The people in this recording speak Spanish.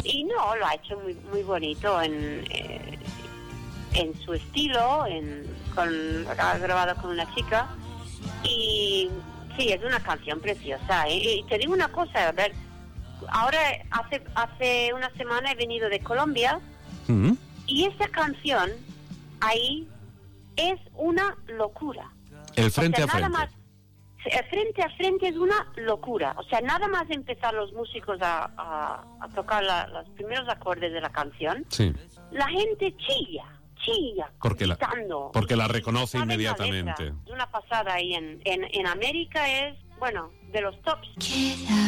Y no, lo ha hecho muy, muy bonito en su estilo, ha grabado con una chica. Y sí, es una canción preciosa. Y te digo una cosa, a ver, ahora hace una semana he venido de Colombia y esa canción ahí es una locura. El frente a frente. Nada más, frente a frente es una locura. O sea, nada más empezar los músicos a tocar los primeros acordes de la canción, sí, la gente chilla, porque gritando. porque la reconoce Saben la inmediatamente. letra. Una pasada ahí en América es, bueno, de los tops.